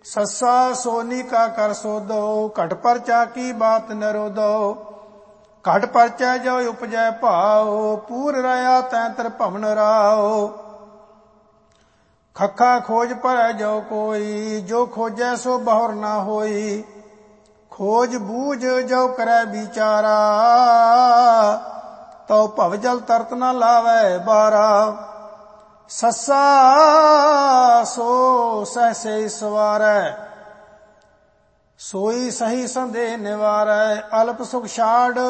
ਸੱਸਾ ਸੋਨੀ ਕਾ ਕਰ ਸੋਦੋ, ਘਟ ਪਰਚਾ ਕੀ ਬਾਤ ਨਰੋਦੋ। ਘਟ ਪਰਚੈ ਜੋ ਉਪਜੈ ਭਾਉ, ਪੂਰ ਰਹਾ ਤੈ ਤਰ ਭਵਨ ਰਾਉ। ਖੱਖਾ ਖੋਜ ਭਰੈ ਜੋ ਕੋਈ, ਜੋ ਖੋਜੈ ਸੋ ਬਹੁਰ ਨਾ ਹੋਈ। ਖੋਜ ਬੂਝ ਜੋ ਕਰੈ ਵਿਚਾਰਾ, ਤਉ ਭਵ ਜਲ ਤਰਤ ਨਾ ਲਾਵੈ ਬਾਰਾ। ਸੱਸਾ ਸੋ ਸਹਸੇ ਸਵਾਰੈ, ਸੋਈ ਸਹੀ ਸੰਦੇਹ ਨਿਵਾਰੈ। ਅਲਪ ਸੁਖ ਛਾੜ